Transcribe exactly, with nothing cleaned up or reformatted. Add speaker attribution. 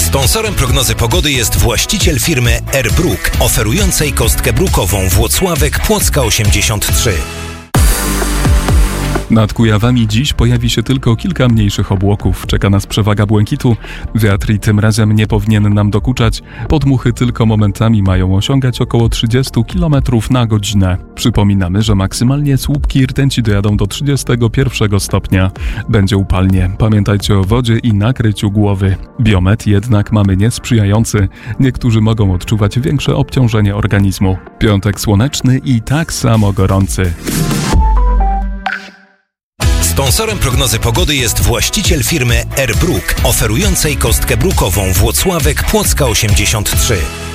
Speaker 1: Sponsorem prognozy pogody jest właściciel firmy AirBrook, oferującej kostkę brukową Włocławek Płocka osiemdziesiąt trzy.
Speaker 2: Nad Kujawami dziś pojawi się tylko kilka mniejszych obłoków. Czeka nas przewaga błękitu. Wiatr i tym razem nie powinien nam dokuczać. Podmuchy tylko momentami mają osiągać około trzydzieści kilometrów na godzinę. Przypominamy, że maksymalnie słupki rtęci dojadą do trzydziestego pierwszego stopnia. Będzie upalnie. Pamiętajcie o wodzie i nakryciu głowy. Biometr jednak mamy niesprzyjający. Niektórzy mogą odczuwać większe obciążenie organizmu. Piątek słoneczny i tak samo gorący.
Speaker 1: Sponsorem prognozy pogody jest właściciel firmy AirBrook, oferującej kostkę brukową Włocławek Płocka osiemdziesiąt trzy.